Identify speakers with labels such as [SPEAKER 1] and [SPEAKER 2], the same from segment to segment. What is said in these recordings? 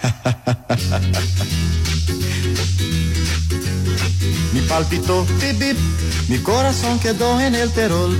[SPEAKER 1] Mi palpitó, bip, bip, mi corazón quedó en el terror.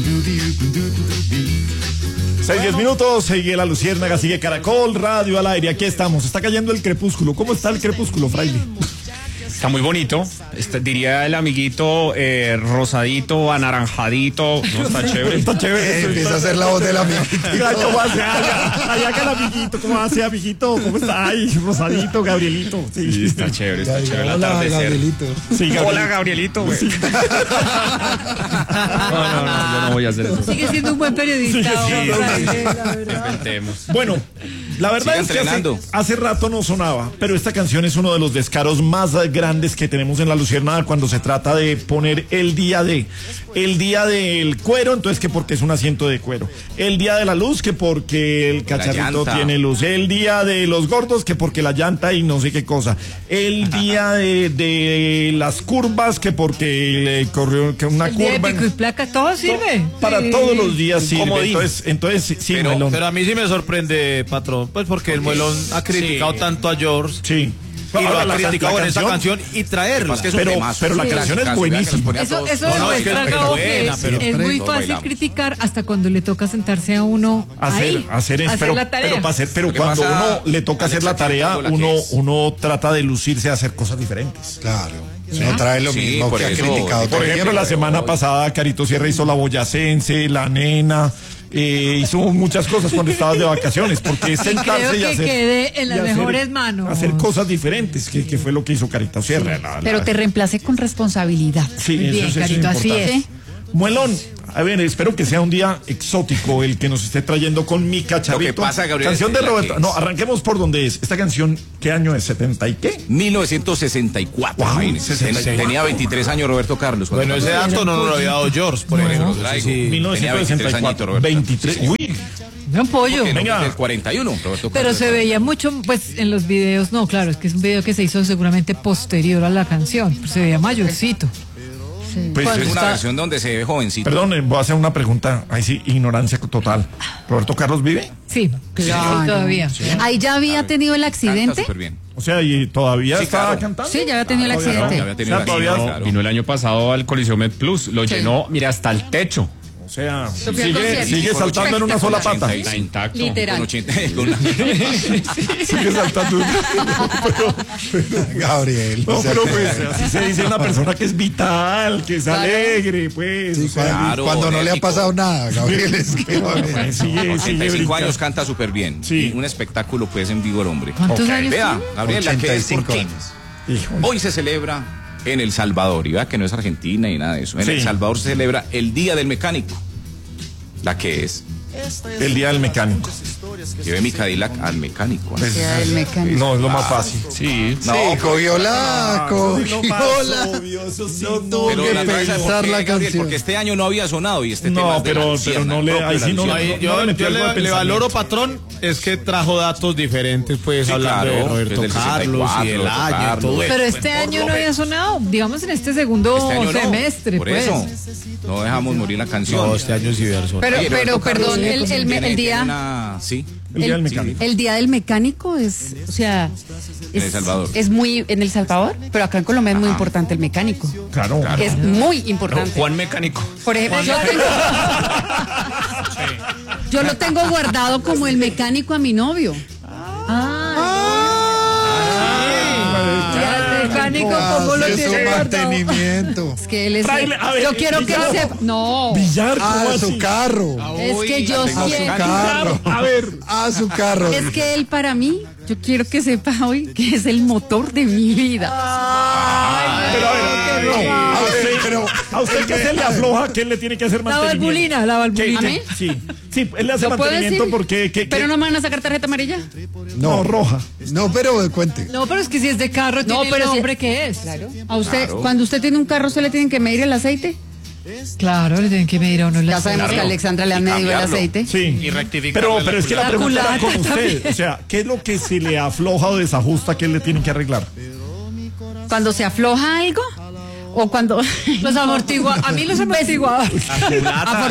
[SPEAKER 2] 6-10 minutos, sigue La Luciérnaga, sigue Caracol Radio al aire, aquí estamos, está cayendo el crepúsculo. ¿Cómo está el crepúsculo, fraile?
[SPEAKER 3] Está muy bonito, diría el amiguito, rosadito, anaranjadito, no, está chévere.
[SPEAKER 2] Está chévere.
[SPEAKER 4] Empieza a hacer la voz del amiguito.
[SPEAKER 2] ¿Cómo hace? Allá que el amiguito, ¿cómo hace, amiguito? ¿Cómo está? Ay, rosadito, Gabrielito.
[SPEAKER 3] Sí, está chévere el
[SPEAKER 4] Hola,
[SPEAKER 3] atardecer.
[SPEAKER 4] Gabrielito.
[SPEAKER 2] Sí,
[SPEAKER 3] Hola, Gabrielito, güey. Sí. No, yo no voy a hacer eso.
[SPEAKER 5] Sigue siendo un buen periodista.
[SPEAKER 3] Sí,
[SPEAKER 5] Fraile, la verdad.
[SPEAKER 3] Inventemos.
[SPEAKER 2] Bueno, la verdad
[SPEAKER 3] Siga
[SPEAKER 2] es que
[SPEAKER 3] entrenando.
[SPEAKER 2] hace rato no sonaba, pero esta canción es uno de los descaros más grandes que tenemos en La Luciérnaga cuando se trata de poner el día del cuero, entonces que porque es un asiento de cuero, el día de la luz, que porque el cacharrito tiene luz, el día de los gordos, que porque la llanta y no sé qué cosa, el día de las curvas, que porque le corrió que una
[SPEAKER 5] El día de
[SPEAKER 2] curva.
[SPEAKER 5] pico y placa, todo sirve.
[SPEAKER 2] Para
[SPEAKER 5] Sí.
[SPEAKER 2] todos los días sirve.
[SPEAKER 3] Comodín.
[SPEAKER 2] Entonces sí, Melón.
[SPEAKER 6] Pero a mí sí me sorprende, patrón, pues porque el Muelón ha criticado tanto a George.
[SPEAKER 2] Sí.
[SPEAKER 6] Y lo
[SPEAKER 2] Ahora,
[SPEAKER 6] ha criticado en esa canción y traerla.
[SPEAKER 2] Pero la canción es buenísima.
[SPEAKER 5] Eso
[SPEAKER 6] No, es que
[SPEAKER 5] demuestra,
[SPEAKER 6] es
[SPEAKER 5] Gabo,
[SPEAKER 6] buena,
[SPEAKER 5] que
[SPEAKER 6] pero
[SPEAKER 5] es muy
[SPEAKER 6] todos
[SPEAKER 5] fácil
[SPEAKER 6] bailamos.
[SPEAKER 5] criticar hasta cuando le toca sentarse a uno
[SPEAKER 2] hacer
[SPEAKER 5] la tarea.
[SPEAKER 2] pero cuando uno le toca hacer la tarea, uno trata de lucirse a hacer cosas diferentes.
[SPEAKER 4] Claro. No trae lo mismo
[SPEAKER 3] por
[SPEAKER 4] que ha
[SPEAKER 3] eso,
[SPEAKER 4] criticado.
[SPEAKER 2] Por ejemplo, la semana pasada Carito Sierra hizo La Boyacense, La Nena, hizo muchas cosas cuando estabas de vacaciones, porque es
[SPEAKER 5] Creo
[SPEAKER 2] sentarse y
[SPEAKER 5] que
[SPEAKER 2] hacer...
[SPEAKER 5] quede en las
[SPEAKER 2] y hacer-
[SPEAKER 5] mejores manos.
[SPEAKER 2] Hacer cosas diferentes, que fue lo que hizo Carito Sierra.
[SPEAKER 7] Pero te reemplacé con responsabilidad.
[SPEAKER 2] Sí,
[SPEAKER 5] Muy bien,
[SPEAKER 2] eso es
[SPEAKER 5] Carito, así
[SPEAKER 2] importante.
[SPEAKER 5] es.
[SPEAKER 2] Muelón, a ver, espero que sea un día exótico el que nos esté trayendo con Mi Cacharrito.
[SPEAKER 8] Lo que pasa, Gabriel,
[SPEAKER 2] canción de
[SPEAKER 8] es la
[SPEAKER 2] Roberto.
[SPEAKER 8] que
[SPEAKER 2] No,
[SPEAKER 8] es.
[SPEAKER 2] arranquemos por donde es. Esta canción, ¿qué año es? ¿70 y qué?
[SPEAKER 8] 1964,
[SPEAKER 2] Wow,
[SPEAKER 8] imagínense.
[SPEAKER 2] 64.
[SPEAKER 8] Tenía 23 años Roberto Carlos. cuando
[SPEAKER 6] Bueno, ese dato no nos lo había dado George, por ejemplo.
[SPEAKER 8] traigo.
[SPEAKER 6] Sí.
[SPEAKER 8] Tenía 23 añitos,
[SPEAKER 2] 1964.
[SPEAKER 8] Roberto.
[SPEAKER 2] 23. Uy,
[SPEAKER 5] Un pollo.
[SPEAKER 8] Que no,
[SPEAKER 2] Venga.
[SPEAKER 8] del 41, Roberto
[SPEAKER 5] Pero
[SPEAKER 8] Carlos.
[SPEAKER 5] se veía mucho, pues, en los videos. No, claro, es que es un video que se hizo seguramente posterior a la canción. Pues se veía mayorcito.
[SPEAKER 2] pues
[SPEAKER 8] Es una
[SPEAKER 2] está-
[SPEAKER 8] versión donde se ve jovencito.
[SPEAKER 2] Perdón, voy a hacer una pregunta. Ahí sí, ignorancia total. ¿Roberto Carlos vive?
[SPEAKER 5] Sí, claro, todavía.
[SPEAKER 7] Ahí ya había tenido el
[SPEAKER 8] Canta
[SPEAKER 7] accidente.
[SPEAKER 8] súper bien.
[SPEAKER 2] O sea, ¿y todavía
[SPEAKER 8] Sí,
[SPEAKER 2] está
[SPEAKER 8] claro.
[SPEAKER 2] cantando?
[SPEAKER 7] Sí, ya había tenido el
[SPEAKER 2] Todavía no.
[SPEAKER 7] accidente.
[SPEAKER 8] Ya había tenido
[SPEAKER 2] O sea,
[SPEAKER 8] la
[SPEAKER 2] todavía-
[SPEAKER 8] claro.
[SPEAKER 3] Vino el año pasado al Coliseo Med Plus, lo llenó, mira, hasta el techo.
[SPEAKER 2] O sea,
[SPEAKER 7] fui al
[SPEAKER 2] sigue
[SPEAKER 7] concierto.
[SPEAKER 2] saltando en una sola pata.
[SPEAKER 8] Sí,
[SPEAKER 3] Está
[SPEAKER 8] sí.
[SPEAKER 3] intacto.
[SPEAKER 7] Literal.
[SPEAKER 8] Con 80, con la-
[SPEAKER 2] Sigue saltando.
[SPEAKER 4] Gabriel.
[SPEAKER 2] No,
[SPEAKER 4] o sea,
[SPEAKER 2] pero pues así se dice una persona que es vital, que es alegre, pues.
[SPEAKER 4] sí,
[SPEAKER 2] o sea,
[SPEAKER 8] Claro,
[SPEAKER 4] cuando no le ha
[SPEAKER 8] enérgico.
[SPEAKER 4] pasado nada, Gabriel. Es que,
[SPEAKER 2] pues, sigue
[SPEAKER 8] 85
[SPEAKER 2] brincando.
[SPEAKER 8] años canta súper bien.
[SPEAKER 2] Sí.
[SPEAKER 8] Y un espectáculo pues en vivo el hombre.
[SPEAKER 5] ¿Cuántos años
[SPEAKER 8] Vea,
[SPEAKER 5] tiene?
[SPEAKER 8] Gabriel, la que es
[SPEAKER 4] 85
[SPEAKER 8] porque
[SPEAKER 4] años.
[SPEAKER 2] Híjole.
[SPEAKER 8] hoy se celebra en El Salvador, y vea que no es Argentina y nada de eso. En
[SPEAKER 2] Sí.
[SPEAKER 8] El Salvador se celebra el Día del Mecánico. La que es,
[SPEAKER 2] El día del mecánico.
[SPEAKER 8] lleve mi Cadillac al mecánico. ¿no?
[SPEAKER 7] Ya, el mecánico.
[SPEAKER 2] No, es lo más fácil.
[SPEAKER 3] Sí.
[SPEAKER 8] No,
[SPEAKER 4] Sí, cogió la. Cogió la. Tuvo
[SPEAKER 8] pero
[SPEAKER 4] que
[SPEAKER 8] la verdad es
[SPEAKER 4] pensar
[SPEAKER 8] porque,
[SPEAKER 4] la
[SPEAKER 8] Gabriel,
[SPEAKER 4] canción.
[SPEAKER 8] porque este año no había sonado y este tema
[SPEAKER 2] No,
[SPEAKER 8] es de la
[SPEAKER 2] pero
[SPEAKER 8] Luciérnaga,
[SPEAKER 2] no le.
[SPEAKER 8] propio
[SPEAKER 2] Ahí
[SPEAKER 8] de la
[SPEAKER 2] sí no.
[SPEAKER 8] Luciérnaga.
[SPEAKER 6] Yo
[SPEAKER 2] le metió algo de
[SPEAKER 6] le
[SPEAKER 2] pensamiento.
[SPEAKER 6] valoro, patrón, es que trajo datos diferentes, pues,
[SPEAKER 8] Sí,
[SPEAKER 6] hablando de
[SPEAKER 8] claro,
[SPEAKER 6] Roberto
[SPEAKER 8] desde el
[SPEAKER 6] Carlos y
[SPEAKER 8] 64,
[SPEAKER 6] el año y
[SPEAKER 8] Carlos.
[SPEAKER 6] todo eso.
[SPEAKER 5] Pero este año no había sonado, digamos en este segundo
[SPEAKER 8] Este año no,
[SPEAKER 5] semestre,
[SPEAKER 8] por
[SPEAKER 5] pues.
[SPEAKER 8] eso no dejamos morir la canción.
[SPEAKER 6] No, este año sí verso.
[SPEAKER 7] Pero,
[SPEAKER 8] Oye,
[SPEAKER 7] pero,
[SPEAKER 8] Roberto Carlos
[SPEAKER 7] perdón,
[SPEAKER 8] tiene
[SPEAKER 7] el día.
[SPEAKER 8] sí,
[SPEAKER 2] El día del mecánico.
[SPEAKER 7] El día del mecánico es, o sea,
[SPEAKER 8] En El Salvador.
[SPEAKER 7] es muy en El Salvador, pero acá en Colombia es muy importante el mecánico.
[SPEAKER 2] Claro.
[SPEAKER 7] Es muy importante.
[SPEAKER 3] Juan Mecánico.
[SPEAKER 7] Por ejemplo, yo lo tengo guardado como el mecánico a mi novio.
[SPEAKER 5] Ya el mecánico, ¿cómo lo
[SPEAKER 4] Es
[SPEAKER 5] tiene
[SPEAKER 4] un
[SPEAKER 5] guardado?
[SPEAKER 4] mantenimiento.
[SPEAKER 7] Es que él es.
[SPEAKER 2] Fraile, a ver,
[SPEAKER 7] Yo quiero que
[SPEAKER 2] Villar.
[SPEAKER 7] sepa. No,
[SPEAKER 2] Billar, ¿cómo
[SPEAKER 4] A su
[SPEAKER 2] así?
[SPEAKER 4] carro.
[SPEAKER 7] es que yo
[SPEAKER 8] tengo
[SPEAKER 7] quiero.
[SPEAKER 4] Carro.
[SPEAKER 2] A ver.
[SPEAKER 4] A su carro.
[SPEAKER 7] Es que él para mí, yo quiero que sepa hoy que es el motor de mi vida.
[SPEAKER 2] Pero a ver, a usted que se le afloja, ¿quién le tiene que hacer
[SPEAKER 5] La
[SPEAKER 2] mantenimiento?
[SPEAKER 5] valvulina, la valvulina.
[SPEAKER 7] ¿A mí?
[SPEAKER 2] Sí, sí, él le hace
[SPEAKER 7] ¿Lo puedo
[SPEAKER 2] mantenimiento
[SPEAKER 7] decir?
[SPEAKER 2] porque...
[SPEAKER 7] Pero no me van a sacar tarjeta amarilla.
[SPEAKER 2] No, roja.
[SPEAKER 4] No, pero cuente.
[SPEAKER 5] No, pero es que si es de carro,
[SPEAKER 7] No,
[SPEAKER 5] tiene
[SPEAKER 7] pero
[SPEAKER 5] el
[SPEAKER 7] si-
[SPEAKER 5] nombre que es.
[SPEAKER 7] A usted, cuando usted tiene un carro, ¿usted le tienen que medir el aceite?
[SPEAKER 5] Claro, le tienen que medir a uno la
[SPEAKER 7] Ya sabemos que a Alexandra le han medido el
[SPEAKER 8] cambiarlo.
[SPEAKER 7] aceite.
[SPEAKER 2] Sí.
[SPEAKER 3] Y rectificar
[SPEAKER 2] Pero es que la
[SPEAKER 5] La
[SPEAKER 2] pregunta era
[SPEAKER 5] culata
[SPEAKER 2] con usted.
[SPEAKER 5] también.
[SPEAKER 2] O sea, ¿qué es lo que se le afloja o desajusta que él le tiene que arreglar?
[SPEAKER 7] Cuando se afloja algo o cuando
[SPEAKER 5] Los amortiguadores. A mí los amortiguadores.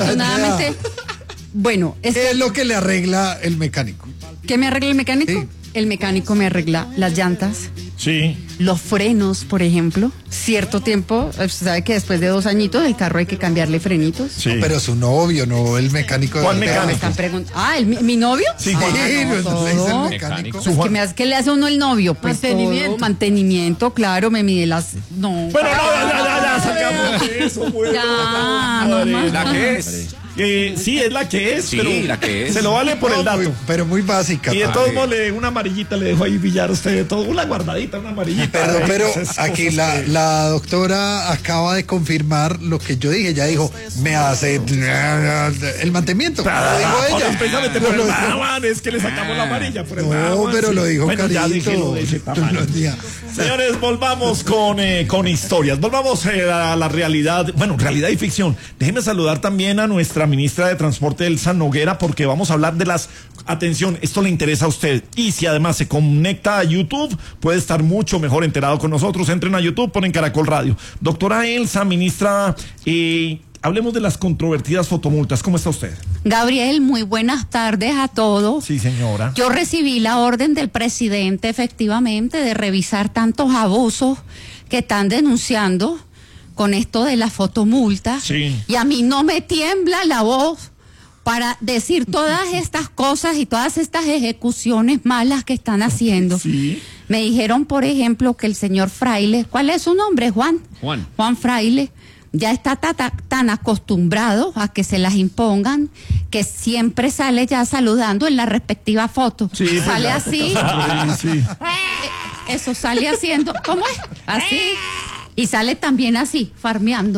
[SPEAKER 7] afortunadamente. Bueno,
[SPEAKER 4] ¿Qué es lo que le arregla el mecánico?
[SPEAKER 7] ¿qué me arregla el mecánico?
[SPEAKER 4] Sí.
[SPEAKER 7] el mecánico me arregla las llantas,
[SPEAKER 2] Sí.
[SPEAKER 7] los frenos, por ejemplo. Cierto tiempo, usted sabe que después de 2 añitos el carro hay que cambiarle frenitos.
[SPEAKER 2] Sí.
[SPEAKER 4] Pero su novio, no el mecánico.
[SPEAKER 2] ¿Cuál
[SPEAKER 4] del
[SPEAKER 2] mecánico?
[SPEAKER 7] Me están preguntando. ¿Mi novio?
[SPEAKER 2] Sí,
[SPEAKER 7] Ah,
[SPEAKER 2] ¿cuál?
[SPEAKER 7] no,
[SPEAKER 4] no le dice el
[SPEAKER 7] todo.
[SPEAKER 4] mecánico.
[SPEAKER 2] Su Juan.
[SPEAKER 7] ¿Qué le hace a uno el novio? Pues
[SPEAKER 5] Mantenimiento.
[SPEAKER 7] todo, mantenimiento, claro, me mide las... No.
[SPEAKER 2] Bueno, no, ya, sacamos de eso, güey.
[SPEAKER 7] Ya, no más.
[SPEAKER 8] ¿La que es?
[SPEAKER 2] Sí, es la que es,
[SPEAKER 8] Sí,
[SPEAKER 2] pero
[SPEAKER 8] la que es.
[SPEAKER 2] se lo vale por el dato.
[SPEAKER 4] Pero muy básica.
[SPEAKER 2] Y de
[SPEAKER 4] padre.
[SPEAKER 2] todos modos, una amarillita le dejo ahí billar a usted de todo. Una guardadita, una amarillita.
[SPEAKER 4] Pero
[SPEAKER 2] Esas
[SPEAKER 4] aquí
[SPEAKER 2] cosas
[SPEAKER 4] la doctora acaba de confirmar lo que yo dije. Ya dijo, me hace el mantenimiento. Lo dijo ella.
[SPEAKER 2] Precisamente por el Mahaman, es que le sacamos la amarilla por el Mahaman,
[SPEAKER 4] No, pero
[SPEAKER 2] sí.
[SPEAKER 4] lo dijo
[SPEAKER 2] Bueno, ya
[SPEAKER 4] Carito.
[SPEAKER 2] déjelo de ese tamaño. Señores, volvamos con historias. Volvamos a la realidad, bueno, realidad y ficción. Déjenme saludar también a nuestra ministra de Transporte, Elsa Noguera, porque vamos a hablar de atención, esto le interesa a usted. Y si además se conecta a YouTube, puede estar mucho mejor enterado con nosotros. Entren a YouTube, ponen Caracol Radio. Doctora Elsa, ministra, hablemos de las controvertidas fotomultas. ¿Cómo está usted?
[SPEAKER 9] Gabriel, muy buenas tardes a todos.
[SPEAKER 2] Sí, señora.
[SPEAKER 9] Yo recibí la orden del presidente, efectivamente, de revisar tantos abusos que están denunciando con esto de la fotomulta.
[SPEAKER 2] Sí.
[SPEAKER 9] Y a mí no me tiembla la voz para decir todas estas cosas y todas estas ejecuciones malas que están haciendo.
[SPEAKER 2] Sí.
[SPEAKER 9] Me dijeron, por ejemplo, que el señor Fraile, ¿cuál es su nombre, Juan? Juan Fraile. Ya está tan acostumbrado a que se las impongan que siempre sale ya saludando en la respectiva foto.
[SPEAKER 2] Sí,
[SPEAKER 9] sale
[SPEAKER 2] pues,
[SPEAKER 9] así.
[SPEAKER 2] Sí.
[SPEAKER 9] Eso sale haciendo, ¿cómo es? Así. Y sale también así, farmeando.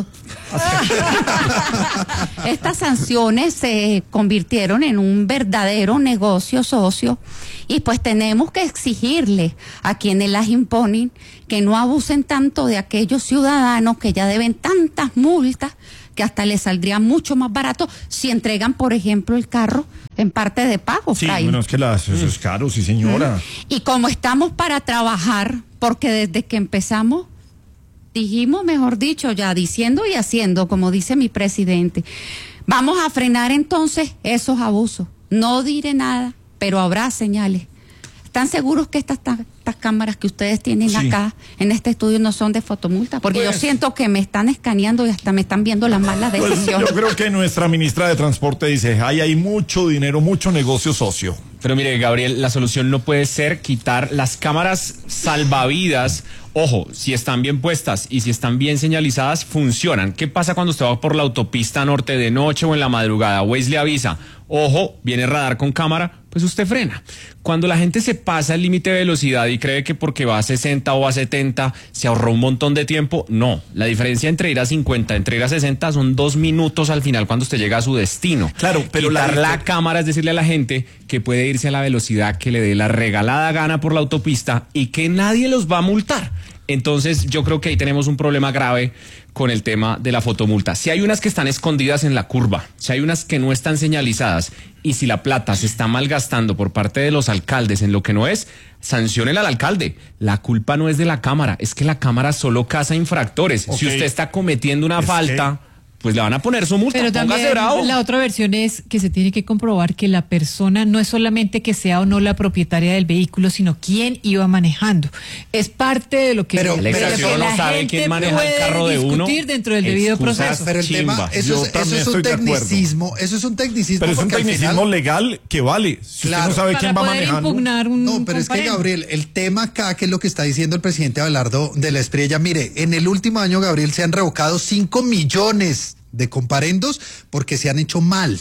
[SPEAKER 9] Estas sanciones se convirtieron en un verdadero negocio socio y pues tenemos que exigirle a quienes las imponen que no abusen tanto de aquellos ciudadanos que ya deben tantas multas que hasta les saldría mucho más barato si entregan, por ejemplo, el carro en parte de pago.
[SPEAKER 2] Sí,
[SPEAKER 9] Fray.
[SPEAKER 2] bueno, es que eso es caro, sí, señora.
[SPEAKER 9] Y como estamos para trabajar, porque desde que empezamos dijimos, mejor dicho, ya diciendo y haciendo, como dice mi presidente, vamos a frenar entonces esos abusos. No diré nada, pero habrá señales. ¿Están seguros que estas cámaras que ustedes tienen acá en este estudio no son de fotomulta? Porque yo siento que me están escaneando y hasta me están viendo las malas decisiones.
[SPEAKER 2] Yo creo que nuestra ministra de Transporte dice, hay mucho dinero, mucho negocio socio.
[SPEAKER 3] Pero mire, Gabriel, la solución no puede ser quitar las cámaras salvavidas. Ojo, si están bien puestas y si están bien señalizadas, funcionan. ¿Qué pasa cuando usted va por la autopista norte de noche o en la madrugada? Waze le avisa, ojo, viene radar con cámara, pues usted frena. Cuando la gente se pasa el límite de velocidad y cree que porque va a 60 o a 70 se ahorró un montón de tiempo, no. La diferencia entre ir a 50, entre ir a 60 son 2 minutos al final cuando usted llega a su destino.
[SPEAKER 2] Claro, pero
[SPEAKER 3] quitar la cámara es decirle a la gente que puede irse a la velocidad que le dé la regalada gana por la autopista y que nadie los va a multar. Entonces yo creo que ahí tenemos un problema grave con el tema de la fotomulta. Si hay unas que están escondidas en la curva, si hay unas que no están señalizadas y si la plata se está malgastando por parte de los alcaldes en lo que no es, sanciónenle al alcalde. La culpa no es de la cámara, es que la cámara solo caza infractores.
[SPEAKER 2] Okay.
[SPEAKER 3] Si usted está cometiendo una falta, pues le van a poner su multa.
[SPEAKER 5] Pero
[SPEAKER 3] Póngase
[SPEAKER 5] también
[SPEAKER 3] bravo.
[SPEAKER 5] la otra versión es que se tiene que comprobar que la persona no es solamente que sea o no la propietaria del vehículo, sino quién iba manejando. Es parte de lo que
[SPEAKER 4] Pero
[SPEAKER 3] el extranjero no sabe quién maneja el carro de uno.
[SPEAKER 5] discutir dentro del debido
[SPEAKER 3] Excusas,
[SPEAKER 5] proceso.
[SPEAKER 4] Pero el tema,
[SPEAKER 3] chimba.
[SPEAKER 4] eso
[SPEAKER 2] Yo
[SPEAKER 4] es
[SPEAKER 2] también
[SPEAKER 4] un
[SPEAKER 2] estoy de acuerdo.
[SPEAKER 4] tecnicismo. Eso es un tecnicismo.
[SPEAKER 2] Pero es un
[SPEAKER 4] porque al
[SPEAKER 2] tecnicismo
[SPEAKER 4] final-
[SPEAKER 2] legal que vale. Si
[SPEAKER 4] Claro.
[SPEAKER 2] usted no sabe
[SPEAKER 5] Para
[SPEAKER 2] quién va
[SPEAKER 5] poder
[SPEAKER 2] manejando.
[SPEAKER 5] impugnar un
[SPEAKER 4] No, pero es que,
[SPEAKER 5] comparendo.
[SPEAKER 4] Gabriel, el tema acá, que es lo que está diciendo el presidente Abelardo de la Espriella, mire, en el último año, Gabriel, se han revocado 5 millones de comparendos porque se han hecho mal.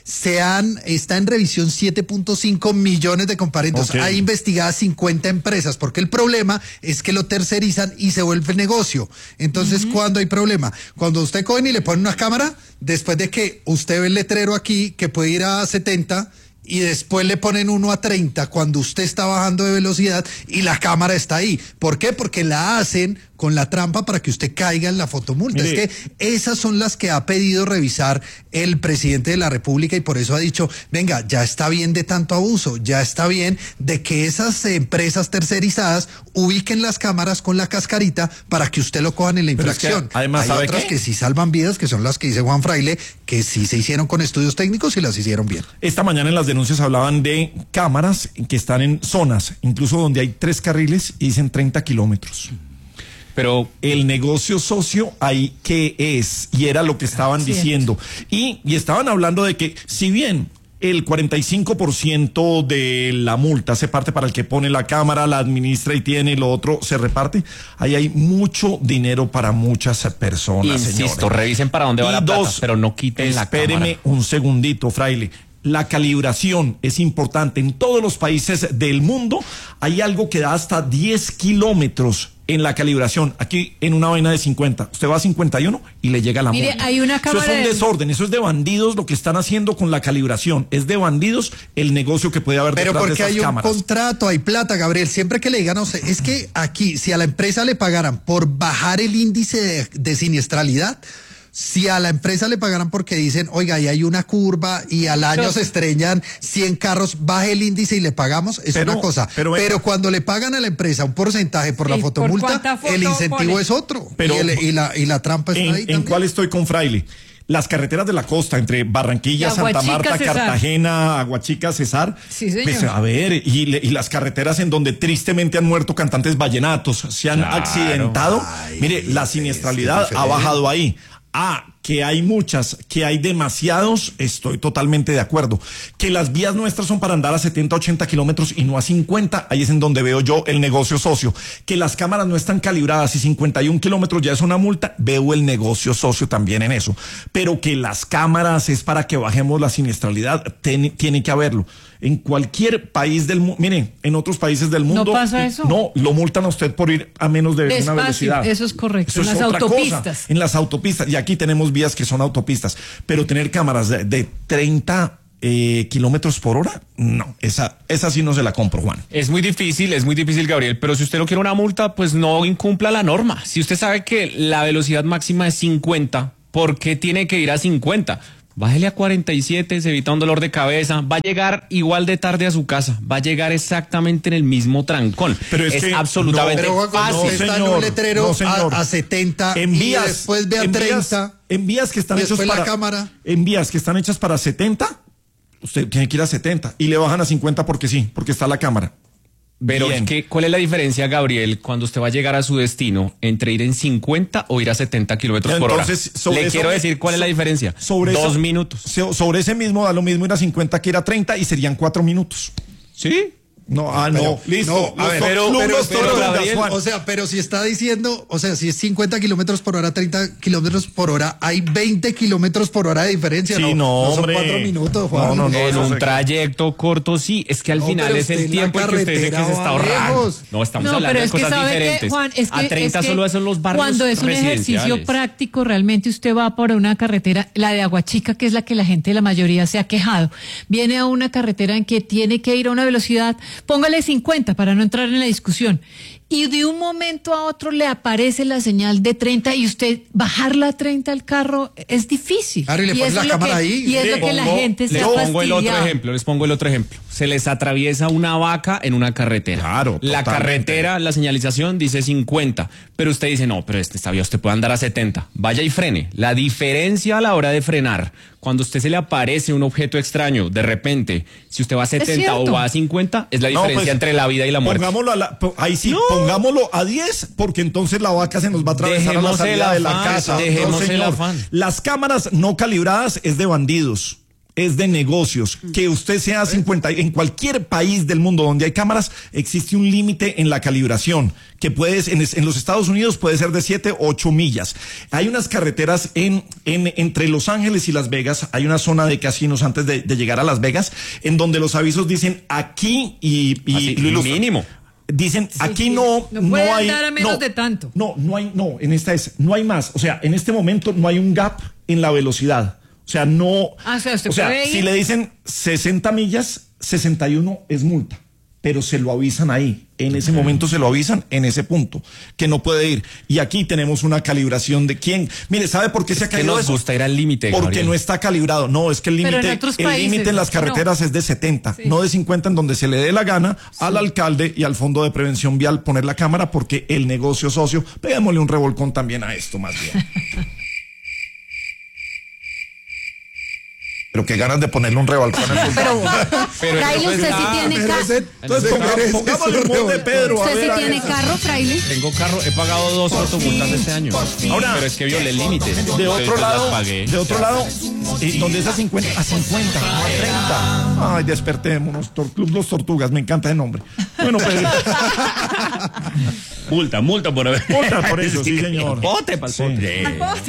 [SPEAKER 4] Está en revisión 7.5 millones de comparendos.
[SPEAKER 2] Ok.
[SPEAKER 4] Hay investigadas 50 empresas, porque el problema es que lo tercerizan y se vuelve negocio. Entonces, ¿cuándo hay problema? Cuando usted cogen y le ponen una cámara, después de que usted ve el letrero aquí, que puede ir a 70, y después le ponen uno a 30 cuando usted está bajando de velocidad y la cámara está ahí. ¿Por qué? Porque la hacen con la trampa para que usted caiga en la fotomulta.
[SPEAKER 2] Mire,
[SPEAKER 4] es que esas son las que ha pedido revisar el presidente de la República y por eso ha dicho, venga, ya está bien de tanto abuso, ya está bien de que esas empresas tercerizadas ubiquen las cámaras con la cascarita para que usted lo cojan en la
[SPEAKER 2] Pero es que,
[SPEAKER 4] infracción.
[SPEAKER 2] además,
[SPEAKER 4] hay
[SPEAKER 2] ¿sabe
[SPEAKER 4] otras
[SPEAKER 2] qué?
[SPEAKER 4] que sí salvan vidas, que son las que dice Juan Fraile, que sí se hicieron con estudios técnicos y las hicieron bien.
[SPEAKER 2] Esta mañana en las denuncias hablaban de cámaras que están en zonas, incluso donde hay 3 carriles y dicen 30 kilómetros. Pero el negocio socio ahí, ¿qué es? Y era lo que estaban diciendo. Y estaban hablando de que, si bien el 45% de la multa se parte para el que pone la cámara, la administra y tiene, y lo otro se reparte, ahí hay mucho dinero para muchas personas,
[SPEAKER 3] Insisto,
[SPEAKER 2] señores.
[SPEAKER 3] revisen para dónde va
[SPEAKER 2] Y
[SPEAKER 3] la plata, pero no quiten la cámara.
[SPEAKER 2] Espéreme un segundito, Fraile. La calibración es importante. En todos los países del mundo hay algo que da hasta 10 kilómetros en la calibración. Aquí en una vaina de 50. Usted va a 51 y le llega la multa.
[SPEAKER 5] Mire, hay una cámara
[SPEAKER 2] Eso es un
[SPEAKER 5] de-
[SPEAKER 2] desorden. Eso es de bandidos lo que están haciendo con la calibración. Es de bandidos el negocio que puede haber
[SPEAKER 4] Pero
[SPEAKER 2] detrás de
[SPEAKER 4] porque
[SPEAKER 2] esas
[SPEAKER 4] hay un
[SPEAKER 2] cámaras.
[SPEAKER 4] contrato, hay plata, Gabriel. Siempre que le digan, no sé, es que aquí, si a la empresa le pagaran por bajar el índice de siniestralidad, si a la empresa le pagaran porque dicen, oiga, ahí hay una curva y al año
[SPEAKER 5] Pero-
[SPEAKER 4] se estrellan 100 carros, baje el índice y le pagamos, es
[SPEAKER 2] Pero-
[SPEAKER 4] una cosa.
[SPEAKER 2] pero-
[SPEAKER 4] Pero cuando le pagan a la empresa un porcentaje por la
[SPEAKER 5] ¿Y por
[SPEAKER 4] fotomulta,
[SPEAKER 5] cuánta foto
[SPEAKER 4] el incentivo
[SPEAKER 5] pone?
[SPEAKER 4] es otro.
[SPEAKER 2] Pero-
[SPEAKER 4] y la trampa está ahí
[SPEAKER 2] ¿En
[SPEAKER 4] también.
[SPEAKER 2] cuál estoy con Fraile? Las carreteras de la costa, entre Barranquilla,
[SPEAKER 5] Y
[SPEAKER 2] Santa
[SPEAKER 5] Aguachica,
[SPEAKER 2] Marta,
[SPEAKER 5] Cesar.
[SPEAKER 2] Cartagena, Aguachica, Cesar.
[SPEAKER 5] Sí, señor.
[SPEAKER 2] Pues, a ver, y las carreteras en donde tristemente han muerto cantantes vallenatos, se han
[SPEAKER 3] Claro.
[SPEAKER 2] accidentado.
[SPEAKER 4] Ay,
[SPEAKER 2] mire, la siniestralidad
[SPEAKER 4] es
[SPEAKER 2] ha bajado ahí. Que hay muchas, que hay demasiados, estoy totalmente de acuerdo. Que las vías nuestras son para andar a 70, 80 kilómetros y no a 50, ahí es en donde veo yo el negocio socio. Que las cámaras no están calibradas y 51 kilómetros ya es una multa, veo el negocio socio también en eso. Pero que las cámaras es para que bajemos la siniestralidad, tiene que haberlo. En cualquier país del mundo, mire, en otros países del mundo.
[SPEAKER 5] pasa eso?
[SPEAKER 2] No, lo multan a usted por ir a menos de una
[SPEAKER 5] Despacio,
[SPEAKER 2] velocidad.
[SPEAKER 5] eso es correcto, en las
[SPEAKER 2] otra
[SPEAKER 5] autopistas.
[SPEAKER 2] cosa. En las autopistas, y aquí tenemos vías que son autopistas, pero tener cámaras de 30 kilómetros por hora, no, esa sí no se la compro, Juan.
[SPEAKER 3] Es muy difícil, Gabriel, pero si usted no quiere una multa, pues no incumpla la norma. Si usted sabe que la velocidad máxima es 50, ¿por qué tiene que ir a 50? Bájele a 47, se evita un dolor de cabeza, va a llegar igual de tarde a su casa, va a llegar exactamente en el mismo trancón.
[SPEAKER 2] Pero es que
[SPEAKER 3] absolutamente
[SPEAKER 4] Pero cuando
[SPEAKER 3] fácil.
[SPEAKER 4] usted está en un letrero a 70 y después ve a 30
[SPEAKER 2] en vías que están
[SPEAKER 4] y
[SPEAKER 2] hechas
[SPEAKER 4] después
[SPEAKER 2] para
[SPEAKER 4] la cámara.
[SPEAKER 2] En vías que están hechas para 70, usted tiene que ir a 70 y le bajan a 50 porque sí, porque está la cámara.
[SPEAKER 3] Pero
[SPEAKER 2] Bien.
[SPEAKER 3] es que, ¿cuál es la diferencia, Gabriel, cuando usted va a llegar a su destino entre ir en 50 o ir a 70 kilómetros por hora?
[SPEAKER 2] Entonces, sobre
[SPEAKER 3] Le
[SPEAKER 2] eso
[SPEAKER 3] quiero
[SPEAKER 2] me-
[SPEAKER 3] decir cuál es la diferencia.
[SPEAKER 2] Sobre
[SPEAKER 3] 2
[SPEAKER 2] eso-
[SPEAKER 3] minutos.
[SPEAKER 2] Sobre ese mismo da lo mismo ir a 50 que ir a 30 y serían 4 minutos.
[SPEAKER 3] ¿Sí?
[SPEAKER 2] No, listo.
[SPEAKER 4] No, a ver,
[SPEAKER 2] Los clubes
[SPEAKER 3] pero,
[SPEAKER 2] todos
[SPEAKER 3] Gabriel,
[SPEAKER 2] Juan.
[SPEAKER 4] O sea, pero si está diciendo, o sea, si es 50 kilómetros por hora, 30 kilómetros por hora, hay 20 kilómetros por hora de diferencia.
[SPEAKER 2] Sí,
[SPEAKER 4] no son
[SPEAKER 2] hombre.
[SPEAKER 4] 4 minutos, Juan.
[SPEAKER 2] No,
[SPEAKER 3] en
[SPEAKER 2] eso
[SPEAKER 3] un
[SPEAKER 2] se-
[SPEAKER 3] trayecto corto, sí. Es que al
[SPEAKER 4] No,
[SPEAKER 3] final
[SPEAKER 4] pero
[SPEAKER 3] es el
[SPEAKER 4] usted en la
[SPEAKER 3] tiempo en que usted dice que se
[SPEAKER 4] carretera
[SPEAKER 3] está
[SPEAKER 4] va
[SPEAKER 3] ahorrando.
[SPEAKER 4] lejos.
[SPEAKER 3] No, estamos
[SPEAKER 5] No,
[SPEAKER 3] hablando
[SPEAKER 5] pero
[SPEAKER 3] de
[SPEAKER 5] es que
[SPEAKER 3] cosas
[SPEAKER 5] sabe
[SPEAKER 3] diferentes.
[SPEAKER 5] que, Juan, es que
[SPEAKER 3] a 30
[SPEAKER 5] es que
[SPEAKER 3] solo son los barrios
[SPEAKER 5] cuando es un ejercicio
[SPEAKER 3] residenciales.
[SPEAKER 5] práctico, realmente usted va por una carretera, la de Aguachica, que es la que la gente, la mayoría se ha quejado, viene a una carretera en que tiene que ir a una velocidad, póngale 50 para no entrar en la discusión, y de un momento a otro le aparece la señal de 30 y usted bajarla a 30 al carro es difícil.
[SPEAKER 4] Claro, y le pone
[SPEAKER 5] eso
[SPEAKER 4] la
[SPEAKER 5] es lo
[SPEAKER 4] cámara
[SPEAKER 5] que-
[SPEAKER 4] ahí.
[SPEAKER 5] Y es lo que la gente se
[SPEAKER 3] Les
[SPEAKER 5] ha
[SPEAKER 3] pongo el otro
[SPEAKER 5] fastidiado.
[SPEAKER 3] ejemplo, Se les atraviesa una vaca en una carretera.
[SPEAKER 2] Claro,
[SPEAKER 3] La
[SPEAKER 2] totalmente.
[SPEAKER 3] carretera, la señalización dice 50, pero usted dice, no, pero esta vía usted puede andar a 70. Vaya y frene. La diferencia a la hora de frenar, cuando a usted se le aparece un objeto extraño, de repente, si usted va a 70 o
[SPEAKER 5] cierto.
[SPEAKER 3] va a 50, es la
[SPEAKER 2] No,
[SPEAKER 3] diferencia
[SPEAKER 2] pues,
[SPEAKER 3] entre la vida y la muerte.
[SPEAKER 2] Pongámoslo ahí sí, pongámoslo a 10, porque entonces la vaca se nos va a atravesar a la
[SPEAKER 3] Dejemos
[SPEAKER 2] salida
[SPEAKER 3] el
[SPEAKER 2] de la
[SPEAKER 3] afán,
[SPEAKER 2] casa.
[SPEAKER 3] dejemos el
[SPEAKER 2] señor.
[SPEAKER 3] afán.
[SPEAKER 2] Las cámaras no calibradas es de bandidos. Es de negocios. Que usted sea 50, en cualquier país del mundo donde hay cámaras, existe un límite en la calibración, que puedes, en los Estados Unidos puede ser de 7 o 8 millas. Hay unas carreteras entre Los Ángeles y Las Vegas, hay una zona de casinos antes de llegar a Las Vegas, en donde los avisos dicen aquí y
[SPEAKER 3] Así,
[SPEAKER 2] lo ilustran.
[SPEAKER 3] mínimo.
[SPEAKER 2] Dicen, aquí no
[SPEAKER 5] puede
[SPEAKER 2] hay.
[SPEAKER 5] andar a menos de tanto.
[SPEAKER 2] No hay más. O sea, en este momento no hay un gap en la velocidad. O sea, no.
[SPEAKER 5] O sea, usted puede ir.
[SPEAKER 2] si le dicen 60 millas, 61 es multa. pero se lo avisan ahí, en ese momento se lo avisan en ese punto, que no puede ir. Y aquí tenemos una calibración de quién. Mire, ¿sabe por qué se ha caído
[SPEAKER 3] nos
[SPEAKER 2] eso?
[SPEAKER 3] gusta ir al límite,
[SPEAKER 2] Porque
[SPEAKER 3] Gabriel.
[SPEAKER 2] no está calibrado. No, es que el límite en las carreteras es de 70, no de 50, en donde se le dé la gana al alcalde y al Fondo de Prevención Vial poner la cámara, porque el negocio socio, peguémosle un revolcón también a esto más bien. Pero qué ganas de ponerle un revolcón al
[SPEAKER 7] Pero Fraile, usted sí tiene carro.
[SPEAKER 2] Entonces pongámosle un gol de Pedro.
[SPEAKER 7] ¿Usted sí tiene carro, Fraile?
[SPEAKER 3] Tengo carro, he pagado 2 automultas este año.
[SPEAKER 2] Ahora,
[SPEAKER 3] pero es que violé el límite.
[SPEAKER 2] De otro lado, donde es a 50, no a 30. Ay, despertémonos, Club Los Tortugas, me encanta el nombre. Bueno, Pedro.
[SPEAKER 10] Multa por haber.
[SPEAKER 2] Multa por eso, sí, señor.
[SPEAKER 10] Bote pa'l pote.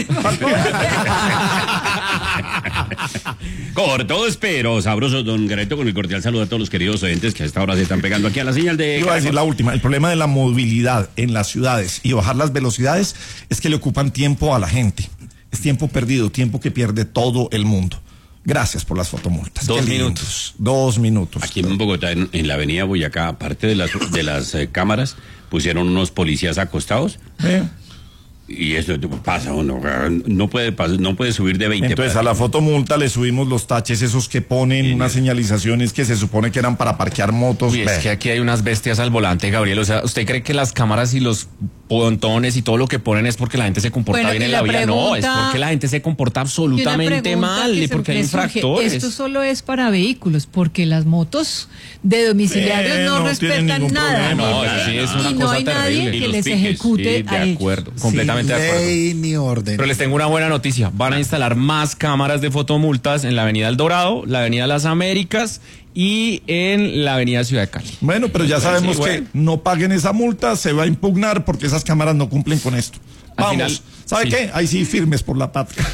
[SPEAKER 10] Cortos pero sabrosos, don Gareto, con el cordial saludo a todos los queridos oyentes que a esta hora se están pegando aquí a la señal de...
[SPEAKER 2] Iba a decir la última, el problema de la movilidad en las ciudades y bajar las velocidades es que le ocupan tiempo a la gente. Es tiempo perdido, tiempo que pierde todo el mundo. Gracias por las fotomultas.
[SPEAKER 3] 2 minutos.
[SPEAKER 2] 2 minutos.
[SPEAKER 10] Aquí en Bogotá, en la avenida Boyacá, aparte de las cámaras, pusieron unos policías acostados. Y eso pasa uno, no puede subir de 20.
[SPEAKER 2] Entonces a la fotomulta le subimos los taches esos que ponen unas señalizaciones que se supone que eran para parquear motos.
[SPEAKER 3] Uy, es que aquí hay unas bestias al volante, Gabriel. O sea, ¿usted cree que las cámaras y los pontones y todo lo que ponen es porque la gente se comporta bien en la vía? No, es porque la gente se comporta absolutamente mal y porque hay infractores.
[SPEAKER 5] Esto solo es para vehículos, porque las motos de domiciliarios no respetan nada.
[SPEAKER 3] No, sí, es una
[SPEAKER 5] y
[SPEAKER 3] cosa
[SPEAKER 5] no hay
[SPEAKER 3] terrible.
[SPEAKER 5] nadie que les ejecute
[SPEAKER 3] sí, de
[SPEAKER 5] a ellos.
[SPEAKER 3] acuerdo, completamente de acuerdo.
[SPEAKER 4] Ley ni orden.
[SPEAKER 3] Pero les tengo una buena noticia. Van a instalar más cámaras de fotomultas en la avenida El Dorado, la avenida Las Américas y en la avenida Ciudad de Cali.
[SPEAKER 2] Bueno, pero ya sabemos que no paguen esa multa, se va a impugnar porque esas cámaras no cumplen con esto. Vamos,
[SPEAKER 3] final,
[SPEAKER 2] ¿sabe qué? Ahí sí, firmes por la patria.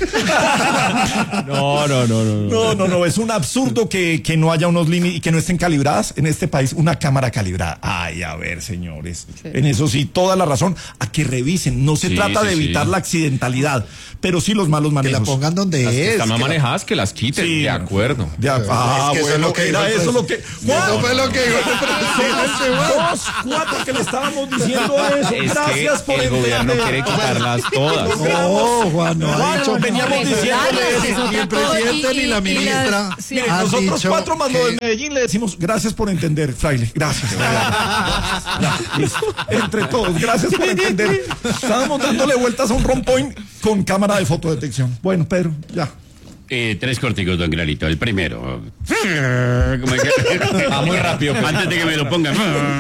[SPEAKER 2] No, es un absurdo que no haya unos límites y que no estén calibradas en este país, una cámara calibrada. Ay, a ver, señores, en eso sí, toda la razón, a que revisen, no se trata de evitar la accidentalidad, pero sí los malos manejos.
[SPEAKER 4] Que la pongan donde
[SPEAKER 3] las
[SPEAKER 4] es.
[SPEAKER 3] Que están mal manejadas, que las quiten,
[SPEAKER 2] Sí,
[SPEAKER 3] de acuerdo.
[SPEAKER 2] Es que bueno, era eso lo que...
[SPEAKER 4] Eso fue lo que dijo el presidente.
[SPEAKER 2] 2, 4 que le estábamos diciendo eso.
[SPEAKER 3] Es
[SPEAKER 2] Gracias
[SPEAKER 3] que
[SPEAKER 2] por
[SPEAKER 3] el gobierno
[SPEAKER 2] entender.
[SPEAKER 3] quiere quitarlas todas.
[SPEAKER 4] No, Juan, no ha dicho.
[SPEAKER 2] Veníamos diciéndole
[SPEAKER 4] Ni el presidente ni la ministra
[SPEAKER 2] Mire,
[SPEAKER 4] han
[SPEAKER 2] nosotros
[SPEAKER 4] dicho
[SPEAKER 2] 4 más lo de
[SPEAKER 4] que-
[SPEAKER 2] Medellín le decimos gracias por entender, Fraile, gracias. Ya, listo. Entre todos, gracias por entender. Estábamos dándole vueltas a un rompoint con cámara de fotodetección. Bueno, Pedro, ya.
[SPEAKER 10] 3 corticos, don Granito. El primero. Va
[SPEAKER 3] muy rápido.
[SPEAKER 10] Antes de que me lo pongan.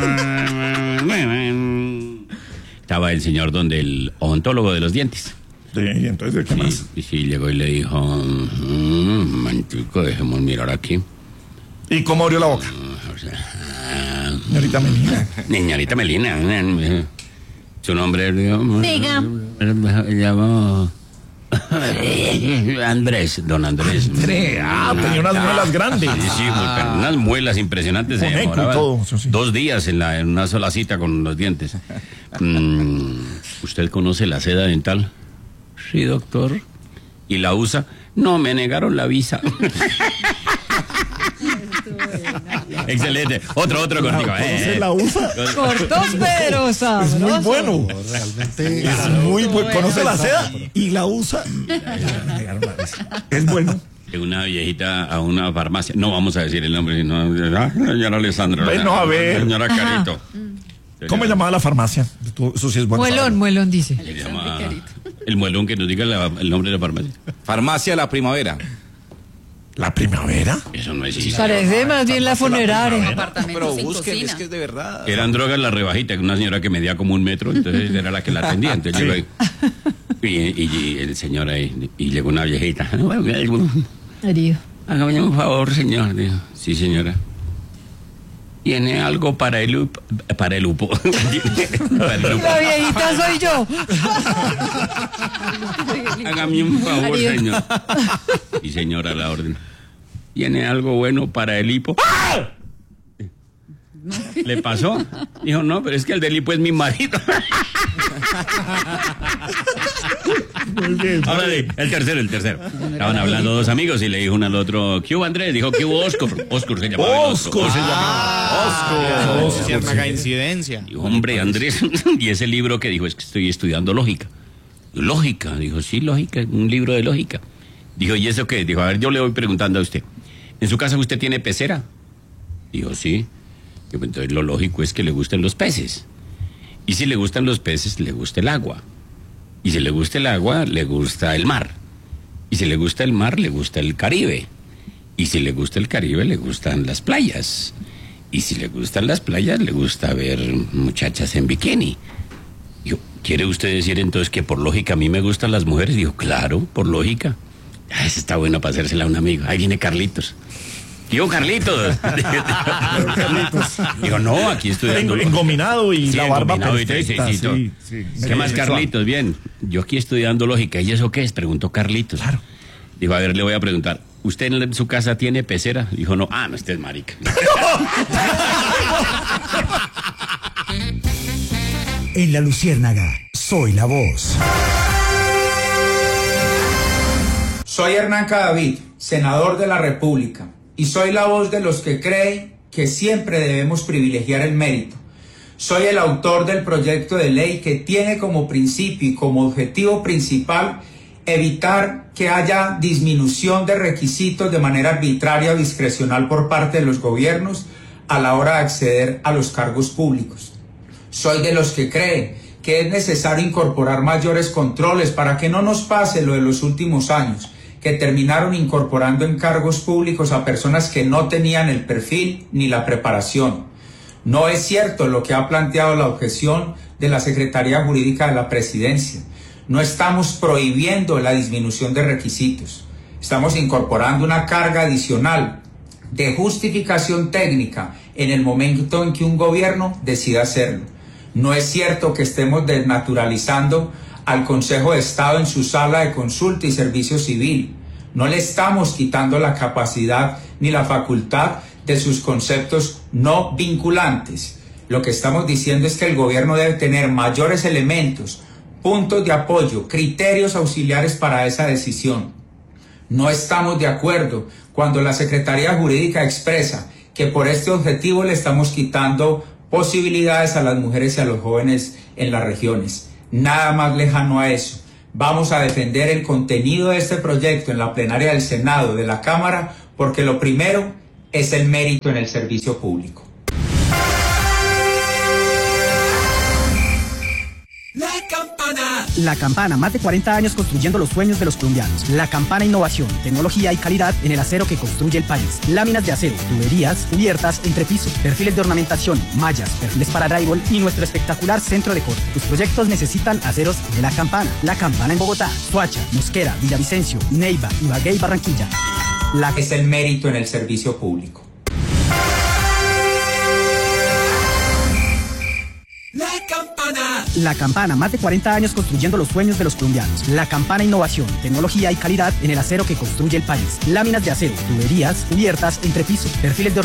[SPEAKER 10] Estaba el señor donde el odontólogo de los dientes.
[SPEAKER 2] Sí, y entonces, ¿qué más?
[SPEAKER 10] Sí, llegó y le dijo, mantico, dejemos mirar aquí.
[SPEAKER 2] ¿Y cómo abrió la boca? Señorita Melina.
[SPEAKER 10] Señorita Melina. Su nombre, digamos.
[SPEAKER 5] Diga.
[SPEAKER 10] Llamó Andrés, don Andrés.
[SPEAKER 2] Tenía unas muelas grandes.
[SPEAKER 10] Sí, pero unas muelas impresionantes.
[SPEAKER 2] Con
[SPEAKER 10] Se
[SPEAKER 2] eco y
[SPEAKER 10] demoraban
[SPEAKER 2] todo, eso sí.
[SPEAKER 10] 2 días en una sola cita con los dientes. ¿Usted conoce la seda dental? Sí, doctor. ¿Y la usa? No, me negaron la visa. Excelente. Otro cortico.
[SPEAKER 2] ¿Se la usa?
[SPEAKER 5] Cortos pero sabrosos.
[SPEAKER 2] Es muy bueno.
[SPEAKER 4] Realmente.
[SPEAKER 2] Es muy bueno. Conoce la seda y la usa. Es bueno.
[SPEAKER 10] Una viejita a una farmacia. No vamos a decir el nombre, sino. Señora Alessandra.
[SPEAKER 2] Bueno, a ver.
[SPEAKER 10] Señora Carito.
[SPEAKER 2] ¿Cómo se llamaba la farmacia? Eso sí es bueno.
[SPEAKER 5] Muelón dice.
[SPEAKER 10] Se llama el muelón, que nos diga el nombre de la farmacia.
[SPEAKER 8] Farmacia La Primavera.
[SPEAKER 2] ¿La Primavera?
[SPEAKER 10] Eso no existe.
[SPEAKER 5] Parece más bien la funeraria.
[SPEAKER 8] Pero busquen, es que es de verdad.
[SPEAKER 10] Eran drogas la rebajita, una señora que medía como 1 metro, entonces era la que la atendía. Entonces llegó ahí. Y el señor ahí, y llegó una viejita. Hágame un favor, señor. Dijo, sí, señora. ¿Tiene algo para el lupo? Para el lupo.
[SPEAKER 5] La viejita soy yo.
[SPEAKER 10] Hágame un favor,
[SPEAKER 5] Adiós.
[SPEAKER 10] señor. Y señora, la orden. ¿Tiene algo bueno para el hipo? ¡Ah! ¿Le pasó? Dijo, no, pero es que el del hipo es mi marido.
[SPEAKER 2] Muy bien.
[SPEAKER 10] Ahora el tercero. Estaban hablando dos amigos y le dijo uno al otro, ¿qué hubo Andrés? Dijo, ¿qué hubo Oscar? Oscar se llamaba.
[SPEAKER 2] Oscar se llamaba.
[SPEAKER 6] Cierta coincidencia.
[SPEAKER 10] Dijo, hombre, Andrés, y ese libro que dijo, es que estoy estudiando lógica. Lógica, dijo, sí, lógica, un libro de lógica. Dijo, ¿y eso qué? Dijo, a ver, yo le voy preguntando a usted, ¿en su casa usted tiene pecera? Dijo, sí. Dijo, entonces lo lógico es que le gusten los peces. Y si le gustan los peces, le gusta el agua. Y si le gusta el agua, le gusta el mar. Y si le gusta el mar, le gusta el Caribe. Y si le gusta el Caribe, le gustan las playas. Y si le gustan las playas, le gusta ver muchachas en bikini. Dijo, ¿quiere usted decir entonces que por lógica a mí me gustan las mujeres? Dijo, claro, por lógica. Esa está bueno para hacérsela a un amigo. Ahí viene Carlitos. Digo, Carlitos. Digo, no, aquí estoy
[SPEAKER 2] engominado y
[SPEAKER 10] sí,
[SPEAKER 2] la barba
[SPEAKER 10] engominado
[SPEAKER 2] perfecta.
[SPEAKER 10] Sí. ¿Qué más, Carlitos? Bien, yo aquí estudiando lógica. ¿Y eso qué es? Preguntó Carlitos.
[SPEAKER 2] Claro.
[SPEAKER 10] Dijo, a ver, le voy a preguntar. ¿Usted en su casa tiene pecera? Dijo, no. Ah, no, usted es marica.
[SPEAKER 11] En La Luciérnaga, soy la voz.
[SPEAKER 12] Soy Hernán Cadavid, senador de la República, y soy la voz de los que creen que siempre debemos privilegiar el mérito. Soy el autor del proyecto de ley que tiene como principio y como objetivo principal evitar que haya disminución de requisitos de manera arbitraria o discrecional por parte de los gobiernos a la hora de acceder a los cargos públicos. Soy de los que creen que es necesario incorporar mayores controles para que no nos pase lo de los últimos años, que terminaron incorporando en cargos públicos a personas que no tenían el perfil ni la preparación. No es cierto lo que ha planteado la objeción de la Secretaría Jurídica de la Presidencia. No estamos prohibiendo la disminución de requisitos. Estamos incorporando una carga adicional de justificación técnica en el momento en que un gobierno decida hacerlo. No es cierto que estemos desnaturalizando al Consejo de Estado en su sala de consulta y servicio civil. No le estamos quitando la capacidad ni la facultad de sus conceptos no vinculantes. Lo que estamos diciendo es que el gobierno debe tener mayores elementos, puntos de apoyo, criterios auxiliares para esa decisión. No estamos de acuerdo cuando la Secretaría Jurídica expresa que por este objetivo le estamos quitando posibilidades a las mujeres y a los jóvenes en las regiones. Nada más lejano a eso. Vamos a defender el contenido de este proyecto en la plenaria del Senado, de la Cámara, porque lo primero es el mérito en el servicio público.
[SPEAKER 11] La Campana, más de 40 años construyendo los sueños de los colombianos. La Campana, innovación, tecnología y calidad en el acero que construye el país. Láminas de acero, tuberías, cubiertas, entrepiso, perfiles de ornamentación, mallas, perfiles para drywall y nuestro espectacular centro de corte. Tus proyectos necesitan aceros de La Campana. La Campana en Bogotá, Soacha, Mosquera, Villavicencio, Neiva, Ibagué y Barranquilla.
[SPEAKER 12] Es el mérito en el servicio público.
[SPEAKER 11] La Campana, más de 40 años construyendo los sueños de los colombianos. La Campana, innovación, tecnología y calidad en el acero que construye el país. Láminas de acero, tuberías, cubiertas, entrepiso, perfiles de